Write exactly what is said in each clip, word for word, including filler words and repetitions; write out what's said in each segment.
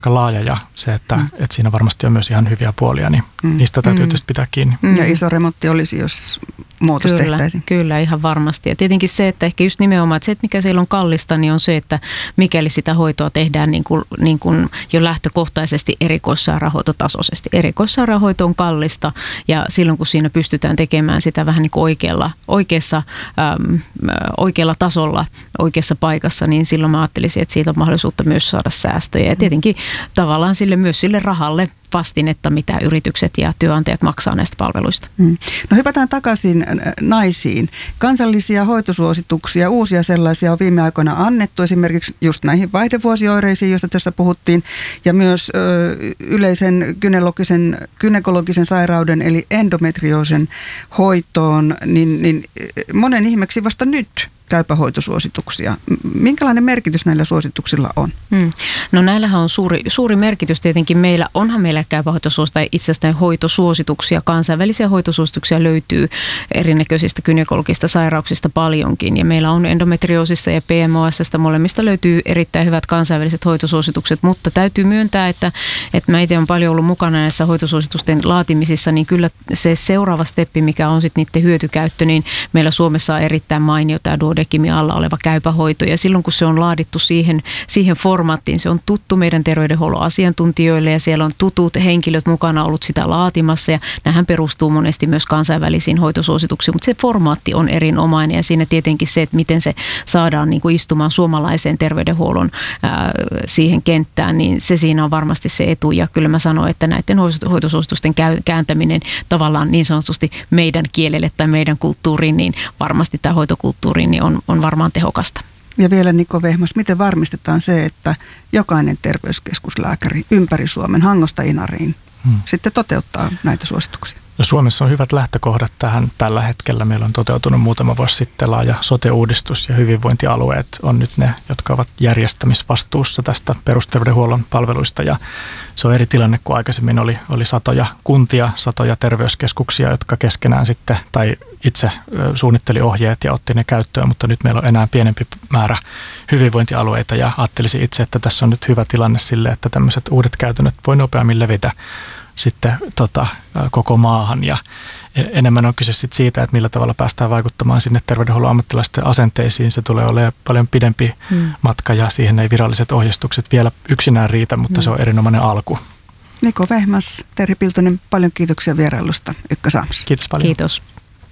aika laaja ja se, että, mm. että siinä varmasti on myös ihan hyviä puolia, niin mm. niistä täytyy mm. tietysti pitää kiinni. Mm. Ja iso remontti olisi, jos muutos kyllä, tehtäisiin. Kyllä, ihan varmasti. Ja tietenkin se, että ehkä just nimenomaan, että se, että mikä siellä on kallista, niin on se, että mikäli sitä hoitoa tehdään niin kuin, niin kuin jo lähtökohtaisesti erikoissairaanhoitotasoisesti. Erikoissairaanhoito on kallista ja silloin, kun siinä pystytään tekemään sitä vähän niin kuin oikealla, oikeassa, äm, oikealla tasolla, oikeassa paikassa, niin silloin mä ajattelisin, että siitä on mahdollisuutta myös saada säästöjä. Ja tietenkin tavallaan sille, myös sille rahalle vastinetta, mitä yritykset ja työnantajat maksaa näistä palveluista. Hmm. No hypätään takaisin naisiin. Kansallisia hoitosuosituksia, uusia sellaisia on viime aikoina annettu, esimerkiksi just näihin vaihdevuosioireisiin, joista tässä puhuttiin, ja myös ö, yleisen gynekologisen, gynekologisen sairauden, eli endometrioosen hoitoon, niin, niin monen ihmeksi vasta nyt käypähoitosuosituksia. Minkälainen merkitys näillä suosituksilla on? Hmm. No näillähän on suuri, suuri merkitys tietenkin meillä. Onhan meillä käypähoitosuosituksia tai itse asiassa hoitosuosituksia. Kansainvälisiä hoitosuosituksia löytyy erinäköisistä gynekologista sairauksista paljonkin. Ja meillä on endometrioosista ja P M O S:stä molemmista löytyy erittäin hyvät kansainväliset hoitosuositukset. Mutta täytyy myöntää, että, että mä itse olen paljon ollut mukana näissä hoitosuositusten laatimisissa, niin kyllä se seuraava steppi, mikä on sitten niiden hyötykäyttö, niin meillä Suomessa on erittäin mainio tämä duodecimin alla oleva käypähoito. Ja silloin, kun se on laadittu siihen, siihen formaattiin, se on tuttu meidän terveydenhuollon asiantuntijoille ja siellä on tutut henkilöt mukana ollut sitä laatimassa ja nämähän perustuu monesti myös kansainvälisiin hoitosuosituksiin, mutta se formaatti on erinomainen ja siinä tietenkin se, että miten se saadaan niin kuin istumaan suomalaiseen terveydenhuollon ää, siihen kenttään, niin se siinä on varmasti se etu ja kyllä mä sanon, että näiden hoitosuositusten kääntäminen tavallaan niin sanotusti meidän kielelle tai meidän kulttuuriin, niin varmasti tämä hoitokulttuuri niin on, on varmaan tehokasta. Ja vielä Niko Vehmas, miten varmistetaan se, että jokainen terveyskeskuslääkäri ympäri Suomen Hangosta Inariin hmm. sitten toteuttaa näitä suosituksia? No Suomessa on hyvät lähtökohdat tähän tällä hetkellä. Meillä on toteutunut muutama vuosi sitten laaja sote-uudistus ja hyvinvointialueet on nyt ne, jotka ovat järjestämisvastuussa tästä perusterveydenhuollon palveluista. Ja se on eri tilanne kuin aikaisemmin oli, oli satoja kuntia, satoja terveyskeskuksia, jotka keskenään sitten tai itse suunnitteli ohjeet ja otti ne käyttöön, mutta nyt meillä on enää pienempi määrä hyvinvointialueita ja ajattelisin itse, että tässä on nyt hyvä tilanne sille, että tämmöiset uudet käytännöt voi nopeammin levitä sitten tota, koko maahan ja enemmän on kyse sit siitä, että millä tavalla päästään vaikuttamaan sinne terveydenhuollon ammattilaisten asenteisiin. Se tulee olemaan paljon pidempi hmm. matka ja siihen ei viralliset ohjeistukset vielä yksinään riitä, mutta hmm. se on erinomainen alku. Niko Vehmas, Terhi Piltonen, paljon kiitoksia vierailusta Ykkösaamussa. Kiitos paljon. Kiitos.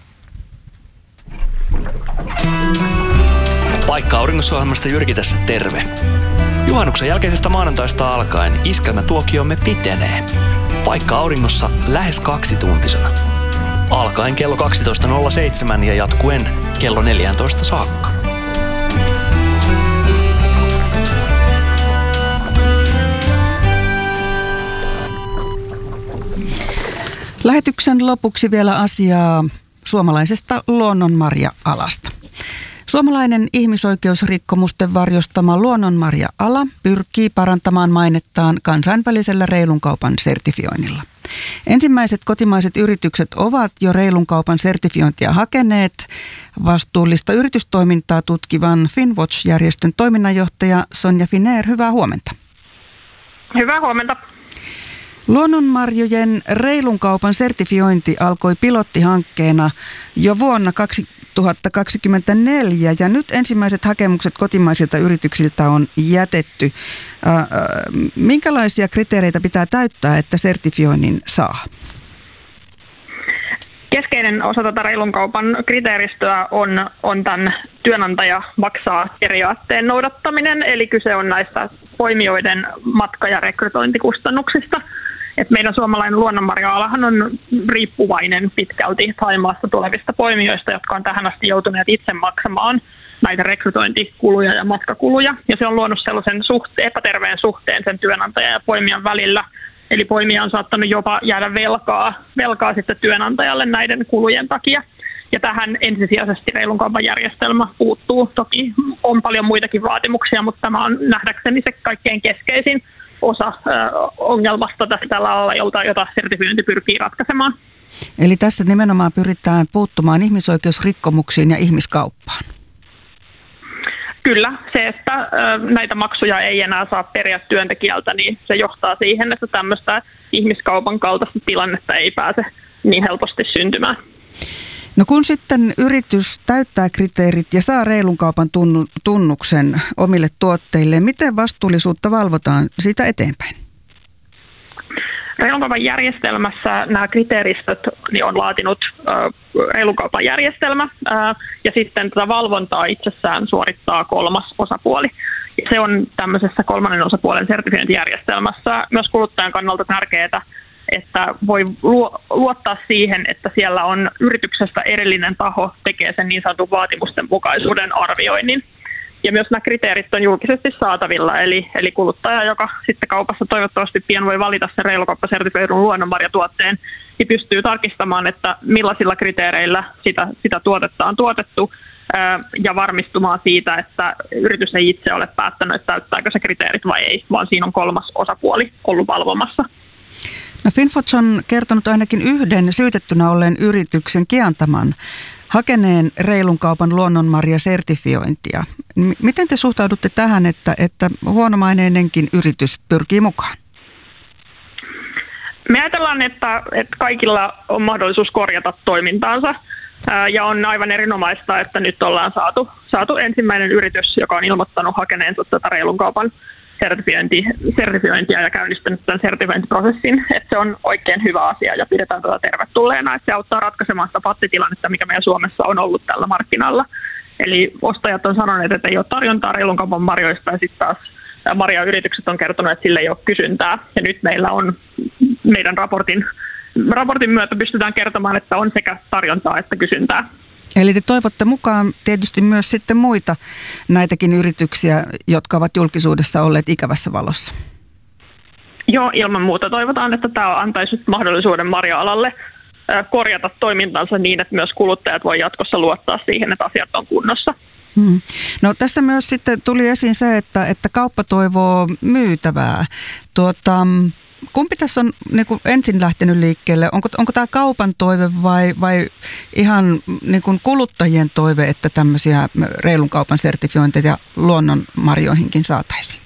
Paikka Auringossa-ohjelmasta Jyrki tässä terve. Juhannuksen jälkeisestä maanantaista alkaen iskelmätuokiomme pitenee. Paikka Auringossa lähes kaksituntisena. Alkaen kello kaksitoista nolla seitsemän ja jatkuen kello neljätoista saakka. Lähetyksen lopuksi vielä asiaa suomalaisesta luonnonmarja-alasta. Suomalainen ihmisoikeusrikkomusten varjostama luonnonmarja-ala pyrkii parantamaan mainettaan kansainvälisellä reilun kaupan sertifioinnilla. Ensimmäiset kotimaiset yritykset ovat jo reilun kaupan sertifiointia hakeneet. Vastuullista yritystoimintaa tutkivan Finwatch-järjestön toiminnanjohtaja Sonja Finnair, hyvää huomenta. Hyvää huomenta. Luonnonmarjojen reilun kaupan sertifiointi alkoi pilottihankkeena jo vuonna kaksituhattakaksikymmentäneljä ja nyt ensimmäiset hakemukset kotimaisilta yrityksiltä on jätetty. Ää, minkälaisia kriteereitä pitää täyttää, että sertifioinnin saa? Keskeinen osa tätä reilun kaupan kriteeristöä on, on tämän työnantaja maksaa periaatteen noudattaminen, eli kyse on näistä poimijoiden matka- ja rekrytointikustannuksista. Et meidän suomalainen luonnonmarja-alahan on riippuvainen pitkälti Thaimaasta tulevista poimijoista, jotka on tähän asti joutuneet itse maksamaan näitä rekrytointikuluja ja matkakuluja. Ja se on luonut sellaisen suhte- epäterveen suhteen sen työnantajan ja poimijan välillä. Eli poimija on saattanut jopa jäädä velkaa, velkaa sitten työnantajalle näiden kulujen takia. Ja tähän ensisijaisesti reilun kaupan järjestelmä puuttuu. Toki on paljon muitakin vaatimuksia, mutta tämä on nähdäkseni se kaikkein keskeisin osa ö, ongelmasta tässä tällä alalla, jolta, jota sertifiointi pyrkii ratkaisemaan. Eli tässä nimenomaan pyritään puuttumaan ihmisoikeusrikkomuksiin ja ihmiskauppaan. Kyllä, se, että näitä maksuja ei enää saa periä työntekijältä, niin se johtaa siihen, että tämmöistä ihmiskaupan kaltaista tilannetta ei pääse niin helposti syntymään. No kun sitten yritys täyttää kriteerit ja saa reilun kaupan tunnuksen omille tuotteille, miten vastuullisuutta valvotaan siitä eteenpäin? Reilun kaupan järjestelmässä nämä kriteeristöt niin on laatinut äh, reilun kaupan järjestelmä äh, ja sitten tätä valvontaa itsessään suorittaa kolmas osapuoli. Ja se on tämmöisessä kolmannen osapuolen sertifiointijärjestelmässä myös kuluttajan kannalta tärkeää, että voi luottaa siihen, että siellä on yrityksestä erillinen taho tekee sen niin sanotun vaatimusten mukaisuuden arvioinnin. Ja myös nämä kriteerit on julkisesti saatavilla, eli, eli kuluttaja, joka sitten kaupassa toivottavasti pian voi valita sen reilukauppasertifioidun luonnonmarjatuotteen, niin pystyy tarkistamaan, että millaisilla kriteereillä sitä, sitä tuotetta on tuotettu ää, ja varmistumaan siitä, että yritys ei itse ole päättänyt, että täyttääkö se kriteerit vai ei, vaan siinä on kolmas osapuoli ollut valvomassa. No Finnwatch on kertonut ainakin yhden syytettynä olleen yrityksen Kiantaman hakeneen reilun kaupan luonnonmarja-sertifiointia. M- miten te suhtaudutte tähän, että, että huonomaineinenkin yritys pyrkii mukaan? Me ajatellaan, että, että kaikilla on mahdollisuus korjata toimintaansa ää, ja on aivan erinomaista, että nyt ollaan saatu, saatu ensimmäinen yritys, joka on ilmoittanut hakeneensa tätä reilun kaupan sertifiointi, sertifiointia ja käynnistänyt tämän sertifiointiprosessin, että se on oikein hyvä asia ja pidetään tätä tervetulleena, että se auttaa ratkaisemaan sitä pattitilannetta, mikä meidän Suomessa on ollut tällä markkinalla. Eli ostajat on sanoneet, että ei ole tarjontaa reilun kaupan marjoista ja sitten taas marjayritykset on kertonut, että sille ei ole kysyntää. Ja nyt meillä on meidän raportin, raportin myötä pystytään kertomaan, että on sekä tarjontaa että kysyntää. Eli te toivotte mukaan tietysti myös sitten muita näitäkin yrityksiä, jotka ovat julkisuudessa olleet ikävässä valossa. Joo, ilman muuta toivotaan, että tämä antaisi mahdollisuuden marja-alalle korjata toimintansa niin, että myös kuluttajat voi jatkossa luottaa siihen, että asiat on kunnossa. Hmm. No tässä myös sitten tuli esiin se, että, että kauppa toivoo myytävää. Tuota, kumpi tässä on niin kuin ensin lähtenyt liikkeelle? Onko, onko tämä kaupan toive vai, vai ihan niin kuin kuluttajien toive, että tämmöisiä reilun kaupan sertifiointeja luonnonmarjoihinkin saataisiin?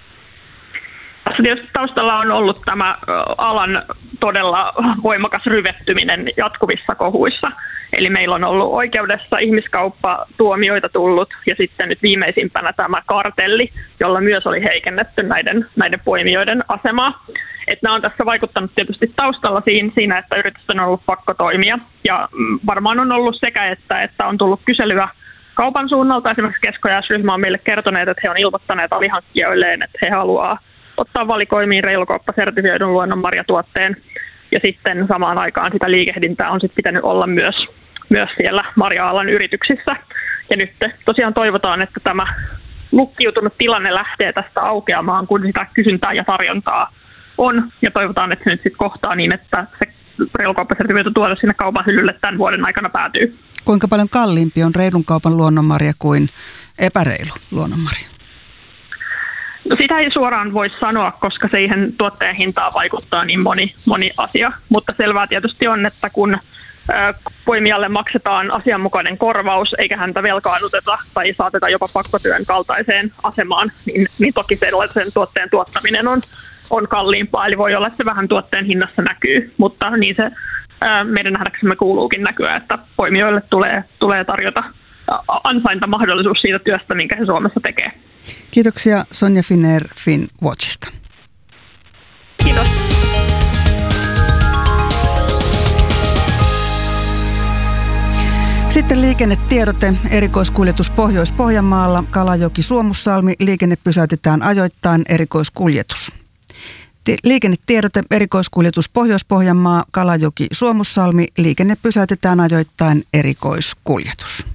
Tässä tietysti taustalla on ollut tämä alan todella voimakas ryvettyminen jatkuvissa kohuissa. Eli meillä on ollut oikeudessa ihmiskauppatuomioita tullut ja sitten nyt viimeisimpänä tämä kartelli, jolla myös oli heikennetty näiden, näiden poimijoiden asemaa. Että nämä on tässä vaikuttanut tietysti taustalla siinä, että yritysten on ollut pakko toimia. Ja varmaan on ollut sekä, että, että on tullut kyselyä kaupan suunnalta. Esimerkiksi Kesko ja S-ryhmä on meille kertoneet, että he on ilmoittaneet alihankkijoilleen, että he haluaa ottaa valikoimiin reilukauppasertifioidun luonnonmarjatuotteen. Ja sitten samaan aikaan sitä liikehdintää on sitten pitänyt olla myös, myös siellä marja-alan yrityksissä. Ja nyt tosiaan toivotaan, että tämä lukkiutunut tilanne lähtee tästä aukeamaan, kun sitä kysyntää ja tarjontaa on. Ja toivotaan, että se nyt sitten kohtaa niin, että se reilukauppasertifioitu tuote sinne kaupan hyllylle tämän vuoden aikana päätyy. Kuinka paljon kalliimpi on reilun kaupan luonnonmarja kuin epäreilu luonnonmarja? No sitä ei suoraan voi sanoa, koska siihen tuotteen hintaan vaikuttaa niin moni, moni asia. Mutta selvää tietysti on, että kun poimijalle maksetaan asianmukainen korvaus, eikä häntä velkaannuteta tai saateta jopa pakkotyön kaltaiseen asemaan, niin, niin toki sellaisen tuotteen tuottaminen on, on kalliimpaa. Eli voi olla, että se vähän tuotteen hinnassa näkyy, mutta niin se ää, meidän nähdäksemme kuuluukin näkyä, että poimijoille tulee, tulee tarjota ansaintamahdollisuus siitä työstä, minkä he Suomessa tekee. Kiitoksia Sonja Finnair Finnwatchista. Kiitos. Sitten liikennetiedote. Erikoiskuljetus Pohjois-Pohjanmaalla, Kalajoki Suomussalmi. Liikenne pysäytetään ajoittain, erikoiskuljetus. Liikennetiedote. Erikoiskuljetus Pohjois-Pohjanmaa, Kalajoki Suomussalmi. Liikenne pysäytetään ajoittain, erikoiskuljetus.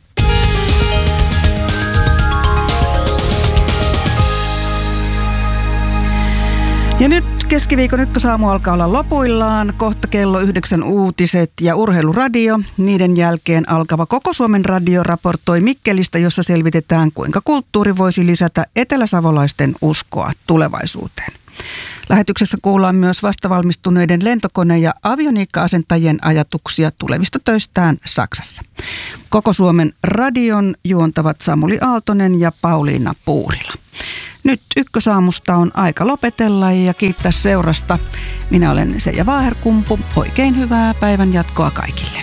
Ja nyt keskiviikon ykkösaamu alkaa olla lopuillaan. Kohta kello yhdeksän uutiset ja urheiluradio. Niiden jälkeen alkava Koko Suomen radio raportoi Mikkelistä, jossa selvitetään, kuinka kulttuuri voisi lisätä eteläsavolaisten uskoa tulevaisuuteen. Lähetyksessä kuullaan myös vastavalmistuneiden lentokone- ja avioniikka-asentajien ajatuksia tulevista töistään Saksassa. Koko Suomen radion juontavat Samuli Aaltonen ja Pauliina Puurila. Nyt Ykkösaamusta on aika lopetella ja kiittää seurasta. Minä olen Seija Vaaherkumpu. Oikein hyvää päivän jatkoa kaikille.